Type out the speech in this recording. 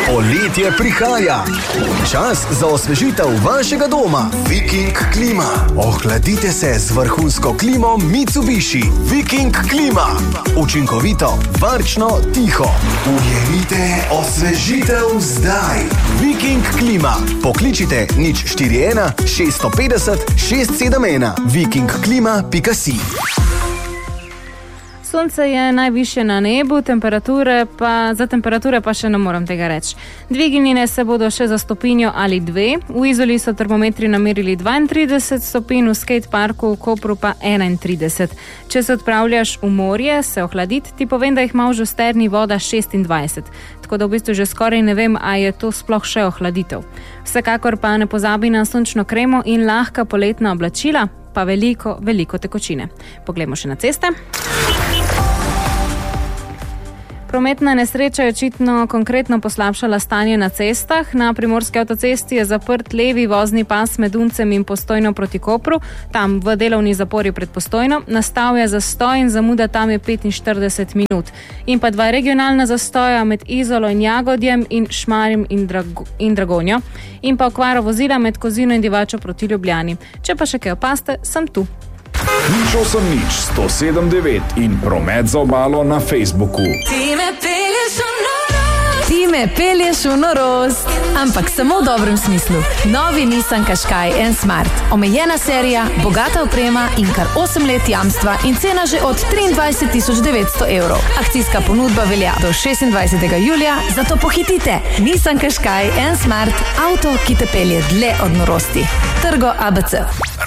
Poletje prihaja. Čas za osvežitev vašega doma. Viking Klima. Ohladite se z vrhunsko klimo Mitsubishi. Viking Klima. Učinkovito, varčno, tiho. Ujemite osvežitev zdaj. Viking Klima. Pokličite 041 650 671 vikingklima.si. Sonce je najvišje na nebu, za temperature pa še ne moram tega reči. Dvignine se bodo še za stopinjo ali dve. V Izoli so termometri namerili 32 stopinj, v skateparku v Kopru pa 31. Če se odpravljaš v morje, se ohladiti, ti povem, da jih ima v Žusterni voda 26. Tako da v bistvu že skoraj ne vem, a je to sploh še ohladitev. Vsekakor pa ne pozabi na sončno kremo in lahka poletna oblačila, pa veliko tekočine. Poglejmo še na ceste. Prometna nesreča je očitno konkretno poslabšala stanje na cestah. Na Primorski avtocesti je zaprt levi vozni pas med Uncem in Postojno proti Kopru. Tam v delovni zapori pred Postojno. Nastal je zastoj in zamuda tam je 45 minut. In pa dva regionalna zastoja med Izolo in Jagodjem in Šmarjem in Dragonjo. In pa okvara vozila med Kozino in Divačo proti Ljubljani. Če pa še kaj opaste, sem tu. 080 107 9 in promet za obalo na Facebooku. Ti me pelješ v norost, ampak samo v dobrem smislu. Novi Nissan Qashqai N Smart. Omejena serija, bogata oprema in kar 8 let jamstva in cena že od 23 900 evrov. Akcijska ponudba velja do 26. julija, zato pohitite. Nissan Qashqai N Smart, avto, ki te pelje dlje od norosti. Trgo ABC.